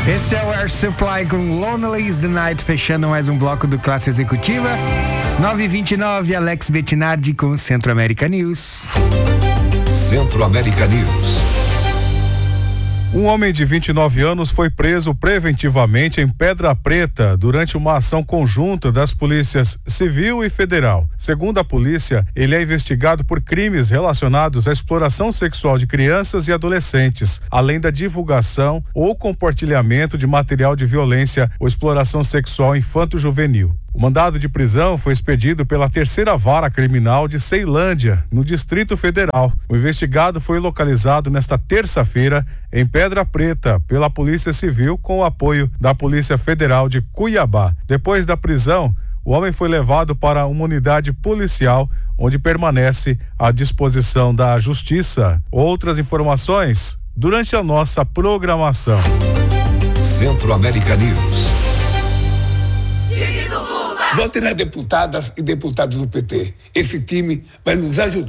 Esse é o Air Supply com Lonely is the Night, fechando mais um bloco do Classe Executiva. 9h29, Alex Bettinardi com Centro América News. Centro América News. Um homem de 29 anos foi preso preventivamente em Pedra Preta durante uma ação conjunta das polícias Civil e Federal. Segundo a polícia, ele é investigado por crimes relacionados à exploração sexual de crianças e adolescentes, além da divulgação ou compartilhamento de material de violência ou exploração sexual infanto-juvenil. O mandado de prisão foi expedido pela Terceira Vara Criminal de Ceilândia, no Distrito Federal. O investigado foi localizado nesta terça-feira em Pedra Preta pela Polícia Civil com o apoio da Polícia Federal de Cuiabá. Depois da prisão, o homem foi levado para uma unidade policial onde permanece à disposição da Justiça. Outras informações durante a nossa programação. Centro América News. Vote nas deputadas e deputados do PT. Esse time vai nos ajudar.